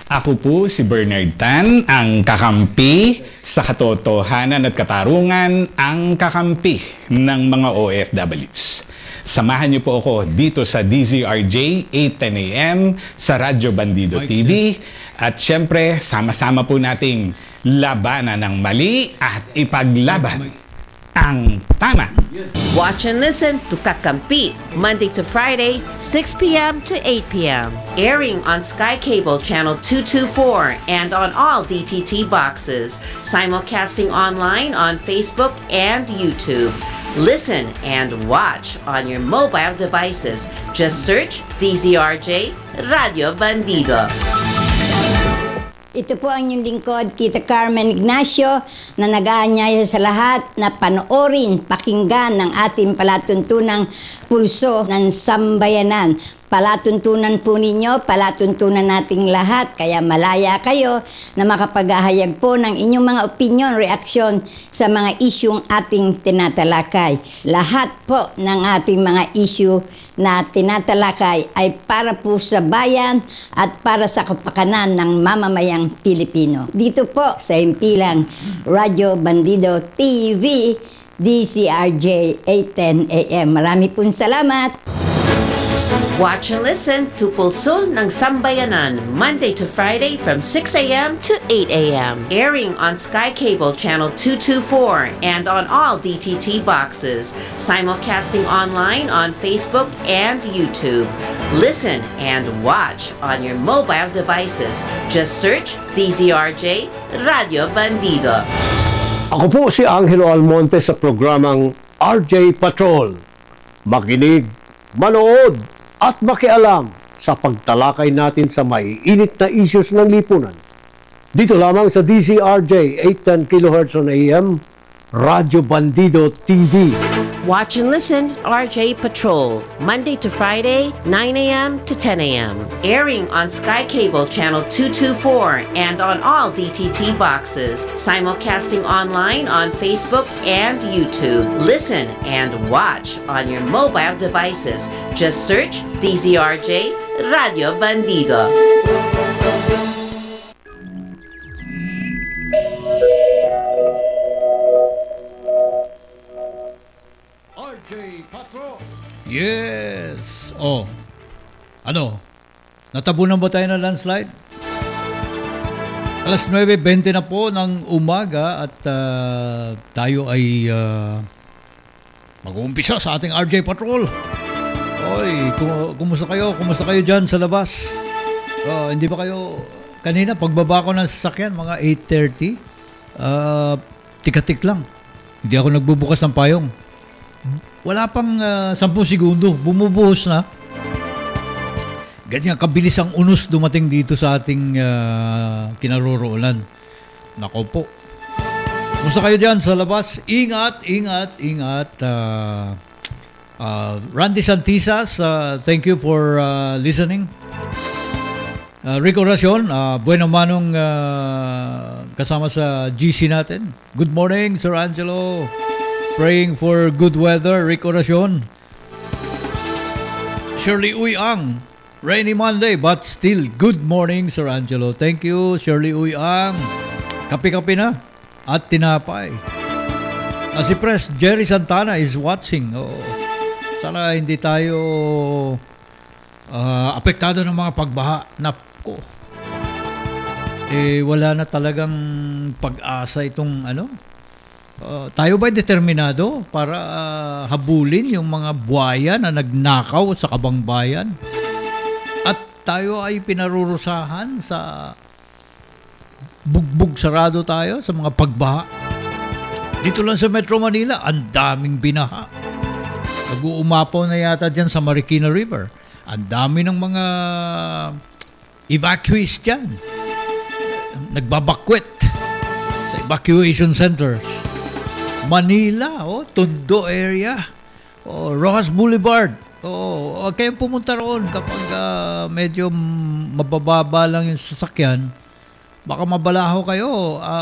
Ako po si Bernard Tan, ang kakampi sa katotohanan at katarungan, ang kakampi ng mga OFWs. Samahan niyo po ako dito sa DZRJ 8:10 AM sa Radyo Bandido TV at syempre sama-sama po nating labanan ng mali at ipaglaban ang tama. Watch and listen to Kakampi, Monday to Friday, 6 p.m. to 8 p.m. Airing on Sky Cable Channel 224 and on all DTT boxes. Simulcasting online on Facebook and YouTube. Listen and watch on your mobile devices. Just search DZRJ Radio Bandido. Ito po ang inyong lingkod, Tita Carmen Ignacio, na nag-aanyaya sa lahat na panoorin, pakinggan ng ating palatuntunang pulso ng sambayanan. Palatuntunan po ninyo, palatuntunan nating lahat, kaya malaya kayo na makapaghahayag po ng inyong mga opinion, reaksyon sa mga isyung ating tinatalakay. Lahat po ng ating mga issue na tinatalakay ay para po sa bayan at para sa kapakanan ng mamamayang Pilipino. Dito po sa himpilang Radyo Bandido TV, DZRJ 8:10 AM. Marami pong salamat! Watch and listen to Pulso ng Sambayanan, Monday to Friday from 6 a.m. to 8 a.m. Airing on Sky Cable Channel 224 and on all DTT boxes. Simulcasting online on Facebook and YouTube. Listen and watch on your mobile devices. Just search DZRJ Radio Bandido. Ako po si Angelo Almonte sa programang RJ Patrol. Makinig, manood, at makialam sa pagtalakay natin sa maiinit na issues ng lipunan. Dito lamang sa DZRJ 810 kHz on AM, Radyo Bandido TV. Watch and listen RJ Patrol, Monday to Friday, 9 a.m. to 10 a.m. Airing on Sky Cable Channel 224 and on all DTT boxes. Simulcasting online on Facebook and YouTube. Listen and watch on your mobile devices. Just search DZRJ Radio Bandido. Yes! Oh, ano? Natabunan ba tayo ng landslide? Alas 9:20 na po ng umaga at tayo ay mag-uumpisa sa ating RJ Patrol. Oy, kumusta kayo? Kumusta kayo dyan sa labas? Hindi ba kayo... Kanina, pagbaba ko ng sasakyan, mga 8:30, tikatik lang. Hindi ako nagbubukas ng payong. Wala pang 10 segundo, bumubuhos na. Ganyan kabilis ang unos dumating dito sa ating kinaroroonan. Nako po. Kumusta kayo dyan sa labas? Ingat, ingat, ingat. Randy Santisas, thank you for listening. Rico Racion, bueno manong kasama sa GC natin. Good morning, Sir Angelo. Praying for good weather, Rico Racion. Shirley Uyang, rainy Monday but still good morning, Sir Angelo. Thank you, Shirley Uyang. Kape-kape na at tinapay. Si Pres Jerry Santana is watching. Sana hindi tayo apektado ng mga pagbaha. Napko. Wala na talagang pag-asa itong tayo ba'y determinado para habulin yung mga buhaya na nagnakaw sa kabangbayan? At tayo ay pinarurusahan sa bugbog sarado tayo sa mga pagbaha. Dito lang sa Metro Manila, ang daming binaha. Nag-uumapaw na yata dyan sa Marikina River. Ang dami ng mga evacuees dyan. Nagbabakwet sa evacuation centers. Manila, Tondo area, Rojas Boulevard. Kaya pumunta roon kapag medyo mabababa lang yung sasakyan. Baka mabalaho kayo.